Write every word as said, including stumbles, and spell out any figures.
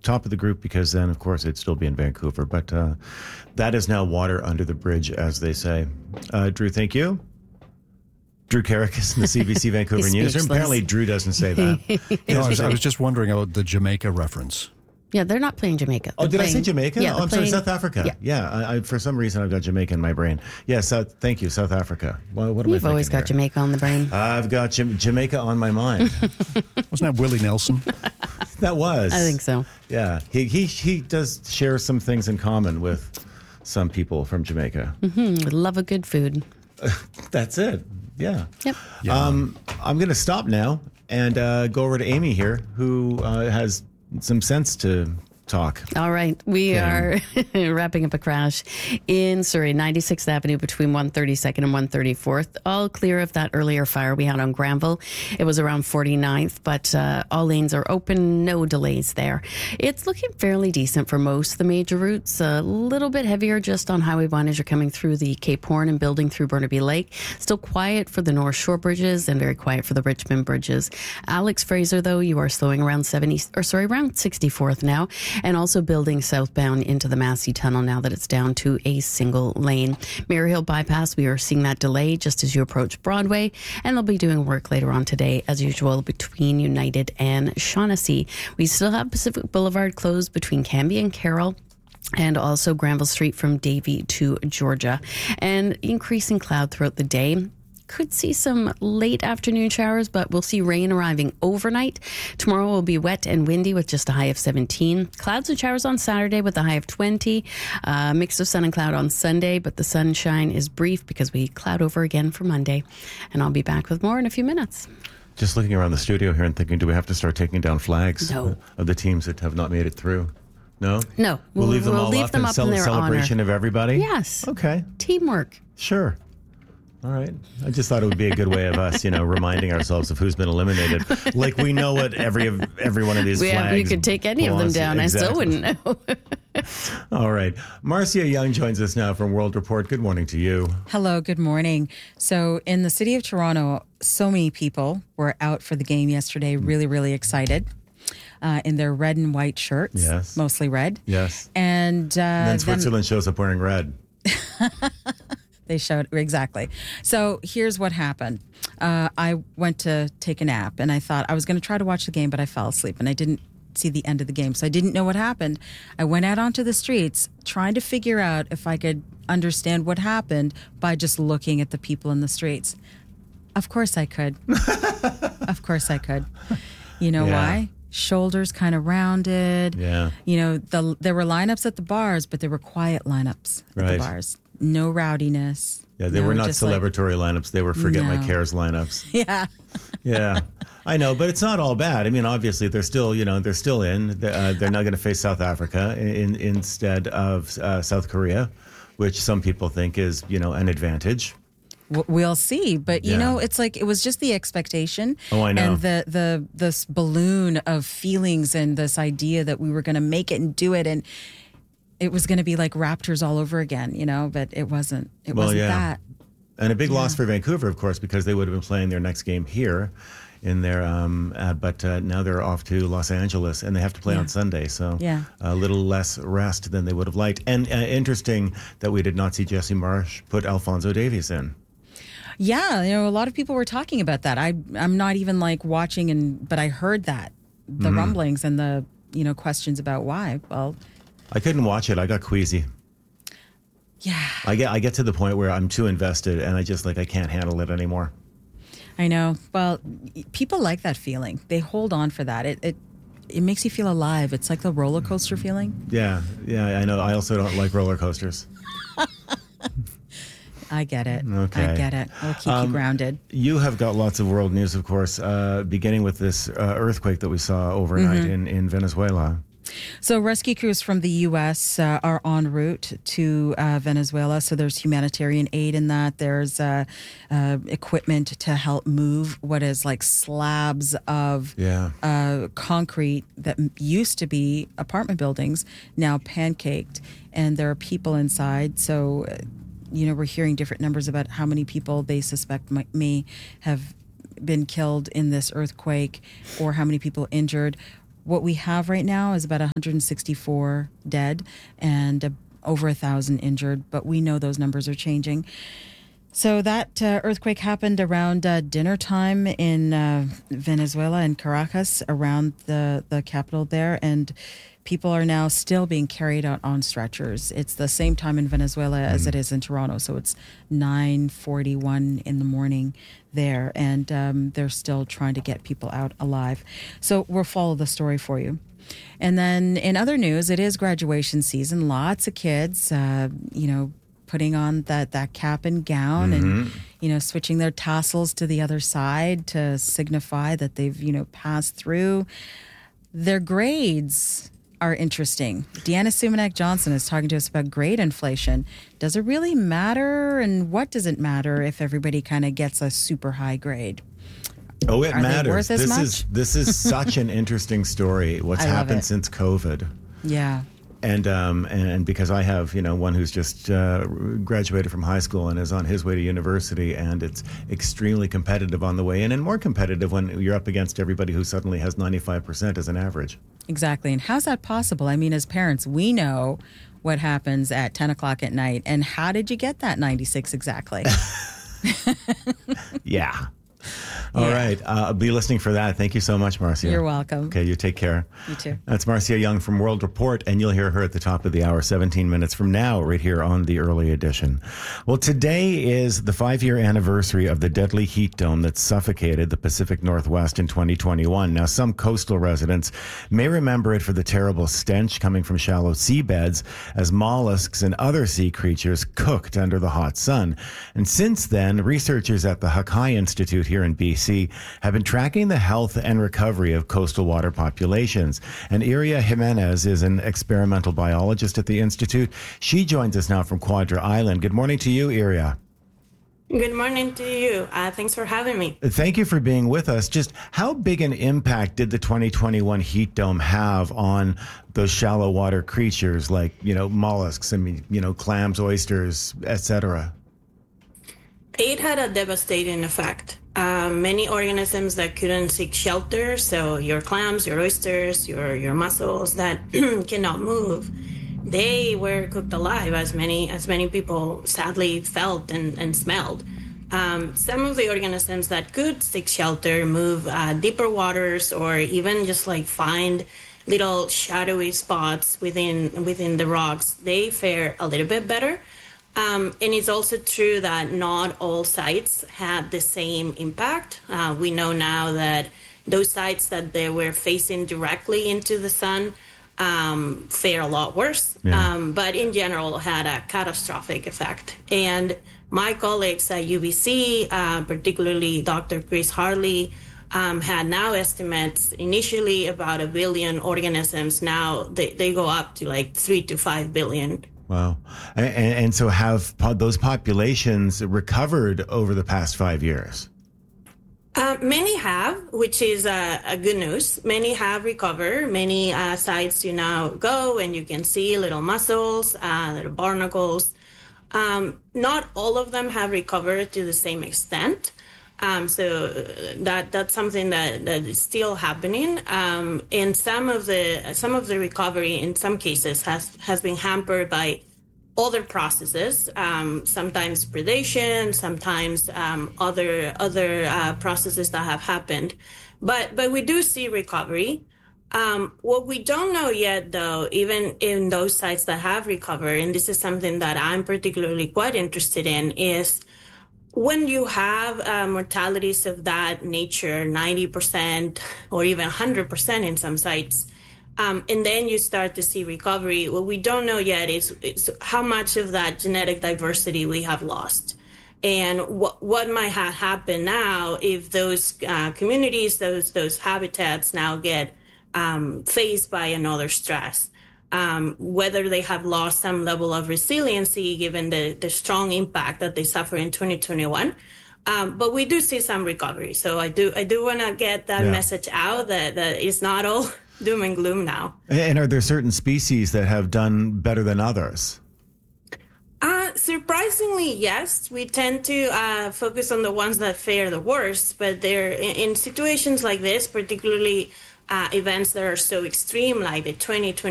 top of the group because then, of course, it'd still be in Vancouver. But uh, that is now water under the bridge, as they say. Uh, Drew, thank you. Drew Carrickus in the C B C Vancouver Newsroom. Apparently, Drew doesn't say that. no, I was, I was just wondering about the Jamaica reference. Yeah, they're not playing Jamaica. Oh, They're did playing, I say Jamaica? Yeah, oh, I'm playing, sorry, South Africa. Yeah, yeah I, I, for some reason, I've got Jamaica in my brain. Yeah, South, thank you, South Africa. Well, what am You've I always got here? Jamaica on the brain. I've got Jam- Jamaica on my mind. Wasn't that Willie Nelson? That was. I think so. Yeah, he, he, he does share some things in common with some people from Jamaica. Mm-hmm. Love a good food. That's it. Yeah. Yep. Yeah. Um, I'm going to stop now and uh, go over to Amy here, who uh, has some sense to talk. All right. We Okay. are wrapping up a crash in Surrey, ninety-sixth Avenue between one thirty-second and one thirty-fourth. All clear of that earlier fire we had on Granville. It was around forty-ninth, but uh, all lanes are open. No delays there. It's looking fairly decent for most of the major routes. A little bit heavier just on Highway one as you're coming through the Cape Horn and building through Burnaby Lake. Still quiet for the North Shore bridges and very quiet for the Richmond bridges. Alex Fraser, though, you are slowing around seventy, or sorry, around sixty-fourth now. And also building southbound into the Massey Tunnel now that it's down to a single lane. Maryhill Bypass, we are seeing that delay just as you approach Broadway, and they'll be doing work later on today, as usual, between United and Shaughnessy. We still have Pacific Boulevard closed between Cambie and Carroll, and also Granville Street from Davie to Georgia. And increasing cloud throughout the day. Could see some late afternoon showers, but we'll see rain arriving overnight. Tomorrow will be wet and windy with just a high of seventeen. Clouds and showers on Saturday with a high of twenty. Uh, mix of sun and cloud on Sunday, but the sunshine is brief because we cloud over again for Monday. And I'll be back with more in a few minutes. Just looking around the studio here and thinking, do we have to start taking down flags No. of the teams that have not made it through? No? No. We'll, leave them we'll all leave up them in up cel- in their celebration honor. of everybody? Yes. Okay. Teamwork. Sure. All right. I just thought it would be a good way of us, you know, reminding ourselves of who's been eliminated. Like we know what every every one of these We flags. have, you could take any of them belongs to. down. Exactly. I still wouldn't know. All right. Marcia Young joins us now from World Report. Good morning to you. Hello, good morning. So in the city of Toronto, so many people were out for the game yesterday, really, really excited. Uh, in their red and white shirts, Yes. mostly red. Yes. And, uh, And then then Switzerland shows up wearing red. they showed, exactly. So here's what happened. Uh, I went to take a nap and I thought I was going to try to watch the game, but I fell asleep and I didn't see the end of the game. So I didn't know what happened. I went out onto the streets trying to figure out if I could understand what happened by just looking at the people in the streets. Of course I could. Of course I could. You know Yeah. why? Shoulders kind of rounded. Yeah. You know, the, there were lineups at the bars, but there were quiet lineups at Right. the bars. No rowdiness. Yeah, they no, were not just like- celebratory lineups. They were Forget My No. Cares lineups. yeah. Yeah, I know, but it's not all bad. I mean, obviously, they're still, you know, they're still in. They're, uh, they're now going to face South Africa in, instead of uh, South Korea, which some people think is, you know, an advantage. W- We'll see, but you Yeah. know, it's like it was just the expectation. Oh, I know. And the the this balloon of feelings and this idea that we were going to make it and do it, and it was going to be like Raptors all over again, you know. But it wasn't. It Well, wasn't yeah. that. And a big loss for Vancouver, of course, because they would have been playing their next game here in their, um, uh, but uh, now they're off to Los Angeles and they have to play Yeah. on Sunday. So Yeah. a little less rest than they would have liked. And uh, interesting that we did not see Jesse Marsh put Alphonso Davies in. Yeah, you know, a lot of people were talking about that. I I'm not even like watching, and but I heard that the Mm-hmm. rumblings and the you know questions about why. Well, I couldn't watch it. I got queasy. yeah, I get I get to the point where I'm too invested and I just like I can't handle it anymore. I know. Well, y- people like that feeling. They hold on for that. It it it makes you feel alive. It's like the roller coaster feeling. Yeah, yeah, I know. I also don't like roller coasters. I get it. Okay. I get it. It'll keep Um, you grounded. You have got lots of world news, of course, uh, beginning with this uh, earthquake that we saw overnight Mm-hmm. in, in Venezuela. So rescue crews from the U S uh, are en route to uh, Venezuela. So there's humanitarian aid in that. There's uh, uh, equipment to help move what is like slabs of Yeah. uh, concrete that m- used to be apartment buildings, now pancaked. And there are people inside. So, uh, you know, we're hearing different numbers about how many people they suspect might, may have been killed in this earthquake or how many people injured. what we have right now is about one hundred sixty-four dead and uh, over a thousand injured, but we know those numbers are changing. So that uh, earthquake happened around uh, dinner time in uh, Venezuela, in Caracas, around the, the capital there. And people are now still being carried out on stretchers. It's the same time in Venezuela mm. as it is in Toronto. So it's nine forty-one in the morning there. And um, they're still trying to get people out alive. So we'll follow the story for you. And then in other news, it is graduation season. Lots of kids, uh, you know, putting on that, that cap and gown mm-hmm. and, you know, switching their tassels to the other side to signify that they've, you know, passed through. Their grades are interesting. Deanna Sumanek Johnson is talking to us about grade inflation. Does it really matter? And what does it matter if everybody kind of gets a super high grade? Oh, it are matters. They worth as this much? is this is such an interesting story. What's happened it. since COVID. Yeah. And um and because I have, you know, one who's just uh, graduated from high school and is on his way to university, and it's extremely competitive on the way in, and more competitive when you're up against everybody who suddenly has ninety-five percent as an average. Exactly. And how's that possible? I mean, as parents, we know what happens at ten o'clock at night. And how did you get that ninety-six exactly? yeah. All yeah. right. Uh, I'll be listening for that. Thank you so much, Marcia. You're welcome. Okay, you take care. You too. That's Marcia Young from World Report, and you'll hear her at the top of the hour, seventeen minutes from now, right here on the Early Edition. Well, today is the five-year anniversary of the deadly heat dome that suffocated the Pacific Northwest in twenty twenty-one. Now, some coastal residents may remember it for the terrible stench coming from shallow seabeds as mollusks and other sea creatures cooked under the hot sun. And since then, researchers at the Hakai Institute here in B C have been tracking the health and recovery of coastal water populations. And Iria Jimenez is an experimental biologist at the Institute. She joins us now from Quadra Island. Good morning to you, Iria. Good morning to you. Uh, thanks for having me. Thank you for being with us. Just how big an impact did the twenty twenty-one heat dome have on those shallow water creatures like, you know, mollusks, I mean, you know, clams, oysters, et cetera? It had a devastating effect. Uh, many organisms that couldn't seek shelter, so your clams, your oysters, your, your mussels that cannot move, they were cooked alive, as many as many people sadly felt and, and smelled. Um, some of the organisms that could seek shelter move uh, deeper waters, or even just like find little shadowy spots within within the rocks. They fare a little bit better. Um, and it's also true that not all sites had the same impact. Uh, we know now that those sites that they were facing directly into the sun um, fare a lot worse, yeah. um, but in general had a catastrophic effect. And my colleagues at U B C, uh, particularly Doctor Chris Harley, um, had now estimates initially about a billion organisms. Now they, they go up to like three to five billion. Wow. And, and so have po- those populations recovered over the past five years? Uh, many have, which is uh, a good news. Many have recovered. Many uh, sites you now go and you can see little mussels, uh, little barnacles. Um, not all of them have recovered to the same extent. Um, so that that's something that, that is still happening. Um, and some of the some of the recovery in some cases has, has been hampered by other processes, um, sometimes predation, sometimes um, other other uh, processes that have happened. But but we do see recovery. Um, what we don't know yet, though, even in those sites that have recovered, and this is something that I'm particularly quite interested in, is when you have uh, mortalities of that nature, ninety percent or even one hundred percent in some sites, um, and then you start to see recovery, what we don't know yet is, is how much of that genetic diversity we have lost. And what what might have happened now if those uh, communities, those those habitats now get um, faced by another stress. Um, whether they have lost some level of resiliency given the, the strong impact that they suffered in twenty twenty-one. Um, but we do see some recovery. So I do I do want to get that yeah. message out that, that it's not all doom and gloom now. And are there certain species that have done better than others? Uh, surprisingly, yes. We tend to uh, focus on the ones that fare the worst, but they're in, in situations like this, particularly uh, events that are so extreme, like the twenty twenty